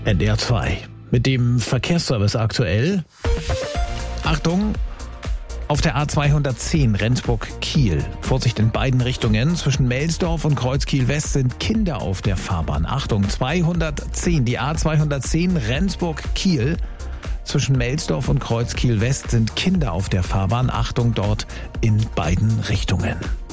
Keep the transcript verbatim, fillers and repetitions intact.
N D R zwei. Mit dem Verkehrsservice aktuell. Achtung! Auf der A zweihundertzehn Rendsburg-Kiel. Vorsicht in beiden Richtungen. Zwischen Melsdorf und Kreuzkiel-West sind Kinder auf der Fahrbahn. Achtung, zweihundertzehn. Die A zweihundertzehn Rendsburg-Kiel. Zwischen Melsdorf und Kreuzkiel-West sind Kinder auf der Fahrbahn. Achtung dort in beiden Richtungen.